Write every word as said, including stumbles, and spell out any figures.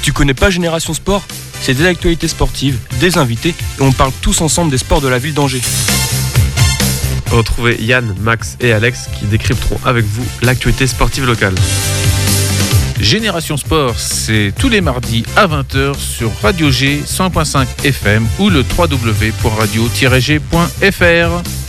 Tu connais pas Génération Sport ? C'est des actualités sportives, des invités et on parle tous ensemble des sports de la ville d'Angers. Retrouvez Yann, Max et Alex qui décrypteront avec vous l'actualité sportive locale. Génération Sport, c'est tous les mardis à vingt heures sur Radio G cent point cinq F M ou le w w w point radio tiret g point f r.